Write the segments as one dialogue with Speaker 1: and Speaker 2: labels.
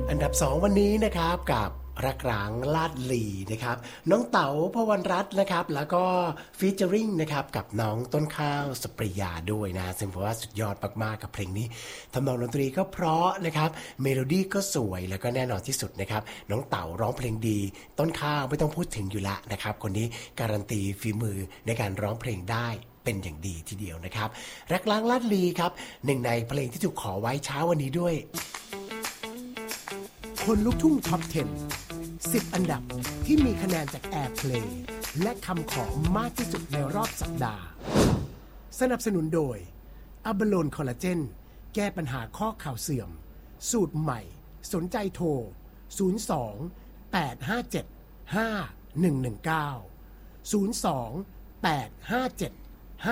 Speaker 1: อันดับ2วันนี้นะครับกับรักร้างลาดลีนะครับน้องเต๋าพวันรัตน์นะครับแล้วก็ฟีเจอริงนะครับกับน้องต้นข้าวสปริยาด้วยนะซึ่งผมว่าสุดยอดมากๆกับเพลงนี้ทำนองดนตรีก็เพราะนะครับเมโลดี้ก็สวยแล้วก็แน่นอนที่สุดนะครับน้องเต๋าร้องเพลงดีต้นข้าวไม่ต้องพูดถึงอยู่ละนะครับคนนี้การันตีฝีมือในการร้องเพลงได้เป็นอย่างดีทีเดียวนะครับรักร้างลาดลีครับหนึ่งในเพลงที่ถูกขอไว้เช้าวันนี้ด้วยคนลูกทุ่งท็อป 10 อันดับที่มีคะแนนจาก Airplay และคำขอมากที่สุดในรอบสัปดาห์สนับสนุนโดยอะบาโลนคอลลาเจนแก้ปัญหาข้อเข่าเสื่อมสูตรใหม่สนใจโทร02 857 5119 02 857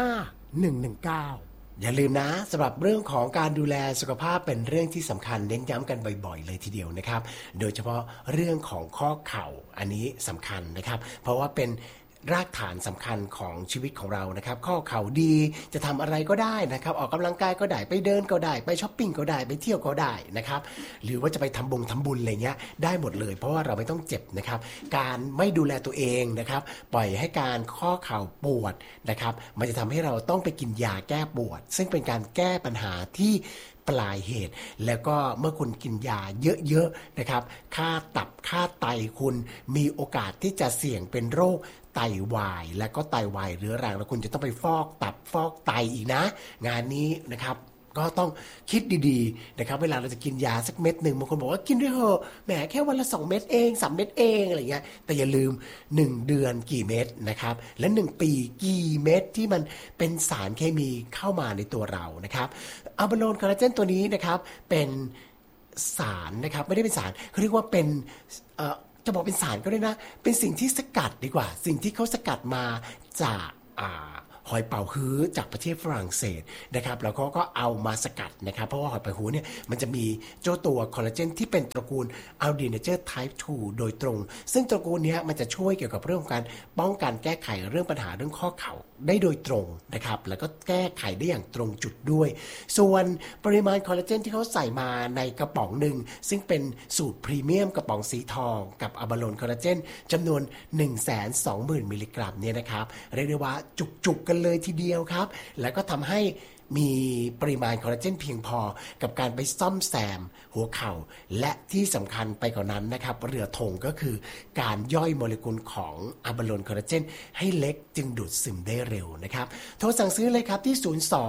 Speaker 1: 5119อย่าลืมนะสำหรับเรื่องของการดูแลสุขภาพเป็นเรื่องที่สำคัญเน้นย้ำกันบ่อยๆเลยทีเดียวนะครับโดยเฉพาะเรื่องของข้อเข่าอันนี้สำคัญนะครับเพราะว่าเป็นรากฐานสำคัญของชีวิตของเรานะครับข้อเข่าดีจะทำอะไรก็ได้นะครับออกกำลังกายก็ได้ไปเดินก็ได้ไปช้อปปิ้งก็ได้ไปเที่ยวก็ได้นะครับหรือว่าจะไปทำบุญอะไรเงี้ยได้หมดเลยเพราะว่าเราไม่ต้องเจ็บนะครับการไม่ดูแลตัวเองนะครับปล่อยให้การข้อเข่าปวดนะครับมันจะทำให้เราต้องไปกินยาแก้ปวดซึ่งเป็นการแก้ปัญหาที่ปลายเหตุแล้วก็เมื่อคุณกินยาเยอะๆนะครับค่าตับค่าไตคุณมีโอกาสที่จะเสี่ยงเป็นโรคไตวายและก็ไตวายเรื้อรังแล้วคุณจะต้องไปฟอกตับฟอกไตอีกนะงานนี้นะครับก็ต้องคิดดีๆนะครับเวลาเราจะกินยาสักเม็ดหนึ่งบางคนบอกว่ากินด้วยเหอะแหมแค่วันละ2เม็ดเอง3เม็ดเองอะไรเงี้ยแต่อย่าลืม1เดือนกี่เม็ดนะครับและ1ปีกี่เม็ดที่มันเป็นสารเคมีเข้ามาในตัวเรานะครับอะบาโลนคอลลาเจนตัวนี้นะครับเป็นสารนะครับไม่ได้เป็นสารเขาเรียกว่าเป็นจะบอกเป็นสารก็ได้นะเป็นสิ่งที่สกัดดีกว่าสิ่งที่เขาสกัดมาจากหอยเป๋าฮื้อจากประเทศฝรั่งเศสนะครับแล้วก็เอามาสกัดนะครับเพราะว่าหอยเป๋าฮื้อเนี่ยมันจะมีเจ้าตัวคอลลาเจนที่เป็นตระกูลอัลดีเนเจอร์ไทป์ 2 โดยตรงซึ่งตระกูลนี้มันจะช่วยเกี่ยวกับเรื่องของการป้องกันแก้ไขเรื่องปัญหาเรื่องข้อเข่าได้โดยตรงนะครับแล้วก็แก้ไขได้อย่างตรงจุดด้วยส่วนปริมาณคอลลาเจนที่เขาใส่มาในกระป๋องหนึ่งซึ่งเป็นสูตรพรีเมียมกระป๋องสีทองกับอะบาโลนคอลลาเจนจำนวน 120,000 มิลลิกรัมเนี่ยนะครับเรียกได้ว่าจุกกันเลยทีเดียวครับแล้วก็ทำให้มีปริมาณคอลลาเจนเพียงพอกับการไปซ่อมแซมหัวเข่าและที่สำคัญไปกว่านั้นนะครับเรือธงก็คือการย่อยโมเลกุลของอะบาโลนคอลลาเจนให้เล็กจึงดูดซึมได้เร็วนะครับโทรสั่งซื้อเลยครับที่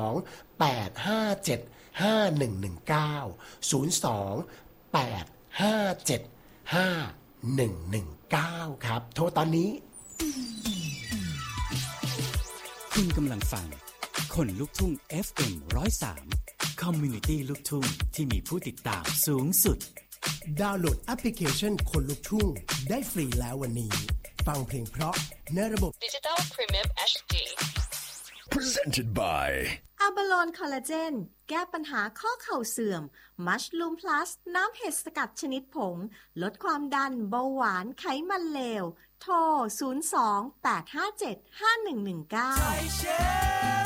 Speaker 1: 02 857 5119 02 857 5119ครับโทรตอนนี้
Speaker 2: คุณกำลังฟังคนลุกทุ่ง FM 103 Community ลูกทุ่งที่มีผู้ติดตามสูงสุด
Speaker 1: ดาวน์โหลดแอปพลิเคชันคนลุกทุ่งได้ฟรีแล้ววันนี้ฟังเพลงเพราะในระบบ
Speaker 3: Digital Premium HD
Speaker 4: Presented by
Speaker 5: อะบาโลนคอลลาเจนแก้ปัญหาข้อเข่าเสื่อมมัชลูมพลัสน้ำเห็ดสกัดชนิดผงลดความดันเบาหวานไขมันเลวโทร02 857 5119